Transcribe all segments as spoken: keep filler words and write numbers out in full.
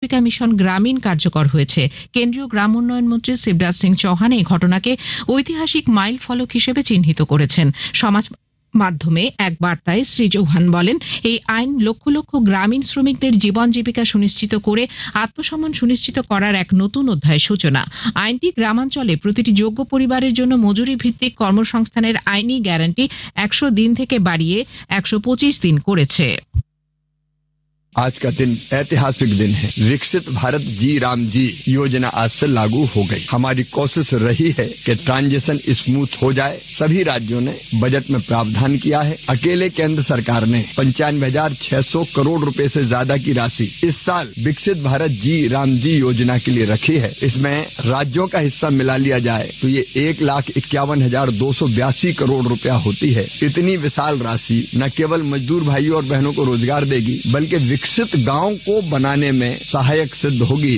জীবিকা মিশন গ্রামীণ কার্যকর হয়েছে। কেন্দ্রীয় গ্রাম উন্নয়ন মন্ত্রী শিবরাজ সিং চৌহান এই ঘটনাকে ঐতিহাসিক মাইল ফলক হিসেবে চিহ্নিত করেছেন। সমাজ মাধ্যমে এক বার্তায় শ্রী চৌহান বলেন, এই আইন লক্ষ লক্ষ গ্রামীণ শ্রমিকদের জীবন জীবিকা সুনিশ্চিত করে আত্মসম্মান সুনিশ্চিত করার এক নতুন অধ্যায়ের সূচনা। আইনটি গ্রামাঞ্চলে প্রতিটি যোগ্য পরিবারের জন্য মজুরি ভিত্তিক কর্মসংস্থানের আইনি গ্যারান্টি একশো দিন থেকে বাড়িয়ে একশো পঁচিশ দিন করেছে। आज का दिन ऐतिहासिक दिन है। विकसित भारत जी राम जी योजना आज से लागू हो गई। हमारी कोशिश रही है कि ट्रांजिशन स्मूथ हो जाए। सभी राज्यों ने बजट में प्रावधान किया है। अकेले केंद्र सरकार ने पंचानवे हजार छह सौ करोड़ रुपए से ज्यादा की राशि इस साल विकसित भारत जी राम जी योजना के लिए रखी है। इसमें राज्यों का हिस्सा मिला लिया जाए तो ये एक लाख इक्यावन हजार दो सौ बयासी करोड़ रुपया होती है। इतनी विशाल राशि न केवल मजदूर भाइयों और बहनों को रोजगार देगी बल्कि विकसित गांव को बनाने में सहायक सिद्ध होगी।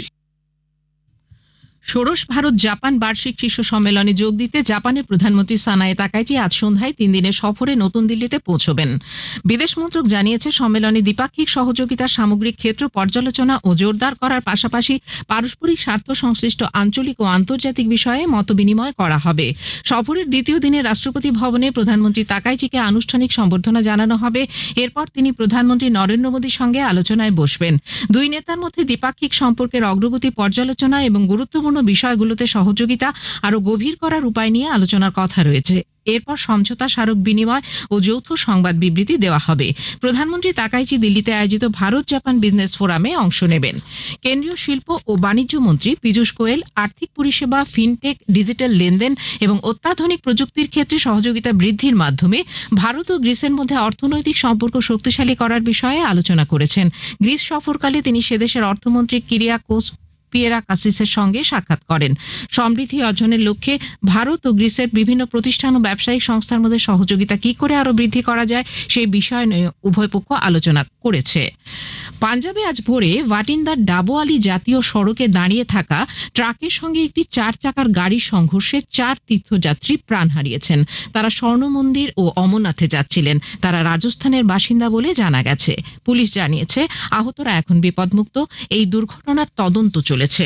ষোড়শ ভারত জাপান বার্ষিক শীর্ষ সম্মেলনে যোগ দিতে জাপানের প্রধানমন্ত্রী সানায়ে তাকাইচি আজ সন্ধ্যায় তিন দিনের সফরে নতুন দিল্লিতে পৌঁছবেন। বিদেশ মন্ত্রক জানিয়েছে, সম্মেলনে দ্বিপাক্ষিক সহযোগিতার সামগ্রিক ক্ষেত্র পর্যালোচনা ও জোরদার করার পাশাপাশি পারস্পরিক স্বার্থ সংশ্লিষ্ট আঞ্চলিক ও আন্তর্জাতিক বিষয়ে মতবিনিময় করা হবে। সফরের দ্বিতীয় দিনে রাষ্ট্রপতি ভবনে প্রধানমন্ত্রী তাকাইচিকে আনুষ্ঠানিক সম্বর্ধনা জানানো হবে। এরপর তিনি প্রধানমন্ত্রী নরেন্দ্র মোদীর সঙ্গে আলোচনায় বসবেন। দুই নেতার মধ্যে দ্বিপাক্ষিক সম্পর্কের অগ্রগতি পর্যালোচনা এবং গুরুত্বপূর্ণ বিষয়গুলোতে সহযোগিতা আরো গভীর করার উপায় নিয়ে আলোচনার কথা রয়েছে। এরপর সমঝোতা স্মারক বিনিময় ও যৌথ সংবাদ বিবৃতি দেওয়া হবে। প্রধানমন্ত্রী তাকাইচি দিল্লিতে আয়োজিত ভারত জাপান বিজনেস ফোরামে অংশ নেবেন। কেন্দ্রীয় শিল্প ও বাণিজ্য মন্ত্রী পীযূষ গোয়েল আর্থিক পরিষেবা, ফিনটেক, ডিজিটাল লেনদেন এবং অত্যাধুনিক প্রযুক্তির ক্ষেত্রে সহযোগিতা বৃদ্ধির মাধ্যমে ভারত ও গ্রিসের মধ্যে অর্থনৈতিক সম্পর্ক শক্তিশালী করার বিষয়ে আলোচনা করেছেন। গ্রিস সফরকালে তিনি সেদেশের অর্থমন্ত্রী কিরিয়াকোস পিয়েরাকাসিসের সঙ্গে সাক্ষাৎ করেন। সমৃদ্ধি অর্জনের লক্ষ্যে ভারত ও গ্রিসের বিভিন্ন প্রতিষ্ঠান ও ব্যবসায়িক সংস্থার মধ্যে সহযোগিতা কি করে আরো বৃদ্ধি করা যায় সেই বিষয় নিয়ে উভয় পক্ষ আলোচনা করেছে। পাঞ্জাবে আজ ভোরে ভাটিন্দার ডাবোয়ালি জাতীয় সড়কে দাঁড়িয়ে থাকা ট্রাকের সঙ্গে একটি চার চাকার গাড়ির সংঘর্ষে চার তীর্থযাত্রী প্রাণ হারিয়েছেন। তারা স্বর্ণ মন্দির ও অমরনাথে যাচ্ছিলেন। তারা রাজস্থানের বাসিন্দা বলে জানা গেছে। পুলিশ জানিয়েছে, আহতরা এখন বিপদমুক্ত। এই দুর্ঘটনার তদন্ত চলেছে।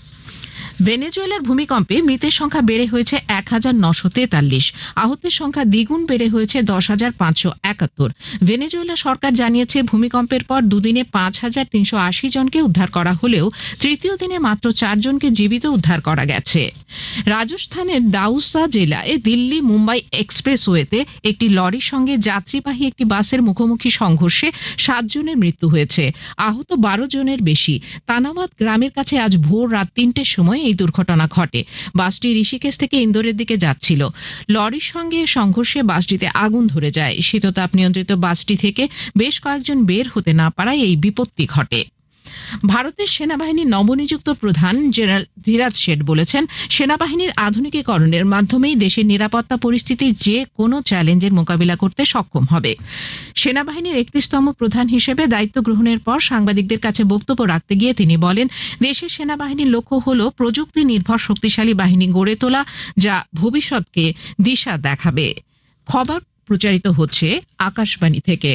ভেনেজুয়েলার ভূমিকম্পে মৃতের সংখ্যা বেড়ে হয়েছে এক হাজার নশো তেতাল্লিশ, আহতের সংখ্যা দ্বিগুণ বেড়ে হয়েছে দশ হাজার পাঁচশো একাত্তর। ভেনেজুয়েলা সরকার জানিয়েছে, ভূমিকম্পের পর দুদিনে পাঁচ হাজার তিনশো আশি জনকে উদ্ধার করা হলেও তৃতীয় দিনে মাত্র চারজনকে জীবিত উদ্ধার করা গেছে। রাজস্থানের দাউসা জেলায় দিল্লি মুম্বাই এক্সপ্রেসওয়েতে একটি লরির সঙ্গে যাত্রীবাহী একটি বাসের মুখোমুখি সংঘর্ষে সাত জনের মৃত্যু হয়েছে, আহত বারো জনের বেশি। তানাবাদ গ্রামের কাছে আজ ভোর রাত তিনটের সময় এই দুর্ঘটনা ঘটে। বাসটি ঋষিকেশ থেকে ইন্দোরের দিকে যাচ্ছিল। লরির সঙ্গে সংঘর্ষে বাসটিতে আগুন ধরে যায়। শীততাপ নিয়ন্ত্রিত বাসটি থেকে বেশ কয়েকজন বের হতে না পারায় এই বিপত্তি ঘটে। ভারতের সেনাবাহিনীর নবনিযুক্ত প্রধান জেনারেল ধীরাজ শেঠ বলেছেন, সেনাবাহিনীর আধুনিকীকরণের মাধ্যমেই দেশের নিরাপত্তা পরিস্থিতি যে কোনো চ্যালেঞ্জের মোকাবিলা করতে সক্ষম হবে। সেনাবাহিনীর একত্রিশতম প্রধান হিসেবে দায়িত্ব গ্রহণের পর সাংবাদিকদের কাছে বক্তব্য রাখতে গিয়ে তিনি বলেন, দেশের সেনাবাহিনীর লক্ষ্য হল প্রযুক্তি নির্ভর শক্তিশালী বাহিনী গড়ে তোলা, যা ভবিষ্যৎকে দিশা দেখাবে। খবর প্রচারিত হচ্ছে আকাশবাণী থেকে।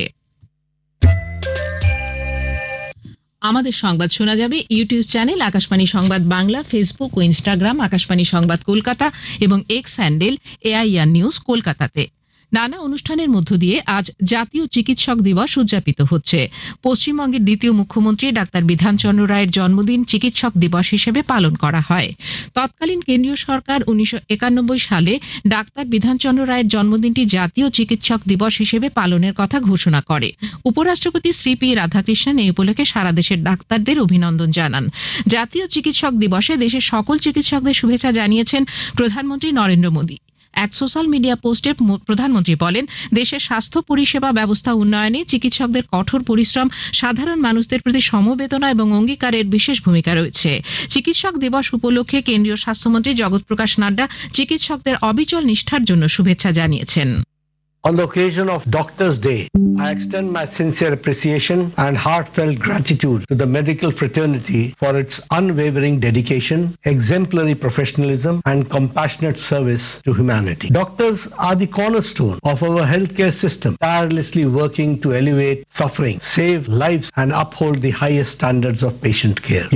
আমাদের সংবাদ শোনা যাবে ইউটিউব চ্যানেল আকাশবাণী সংবাদ বাংলা, ফেসবুক ও ইনস্টাগ্রাম আকাশবাণী সংবাদ কলকাতা এবং এক্স হ্যান্ডেল এআইআর নিউজ কলকাতাতে। নানা অনুষ্ঠানের মধ্য দিয়ে আজ জাতীয় চিকিৎসক দিবস উদযাপিত হচ্ছে। পশ্চিমবঙ্গের দ্বিতীয় মুখ্যমন্ত্রী ডাক্তার বিধানচন্দ্র রায়ের জন্মদিন চিকিৎসক দিবস হিসেবে পালন করা হয়। তৎকালীন কেন্দ্রীয় সরকার উনিশশো একানব্বই সালে ডাক্তার বিধানচন্দ্র রায়ের জন্মদিনটি জাতীয় চিকিৎসক দিবস হিসেবে পালনের কথা ঘোষণা করে। উপরাষ্ট্রপতি শ্রী পি রাধাকৃষ্ণন এই উপলক্ষে সারা দেশের ডাক্তারদের অভিনন্দন জানান। জাতীয় চিকিৎসক দিবসে দেশের সকল চিকিৎসকদের শুভেচ্ছা জানিয়েছেন প্রধানমন্ত্রী নরেন্দ্র মোদী। এক সোশ্যাল মিডিয়া পোস্টে প্রধানমন্ত্রী বলেন, দেশের স্বাস্থ্য পরিষেবা ব্যবস্থা উন্নয়নে চিকিৎসকদের কঠোর পরিশ্রম, সাধারণ মানুষদের প্রতি সমবেদনা এবং অঙ্গীকারের বিশেষ ভূমিকা রয়েছে। চিকিৎসক দিবস উপলক্ষে কেন্দ্রীয় স্বাস্থ্যমন্ত্রী জগৎ প্রকাশ নাড্ডা চিকিৎসকদের অবিচল নিষ্ঠার জন্য শুভেচ্ছা জানিয়েছেন। On the occasion of Doctors' Day, I extend my sincere appreciation and heartfelt gratitude to the medical fraternity for its unwavering dedication, exemplary professionalism, and compassionate service to humanity. Doctors are the cornerstone of our healthcare system, tirelessly working to alleviate suffering, save lives, and uphold the highest standards of patient care.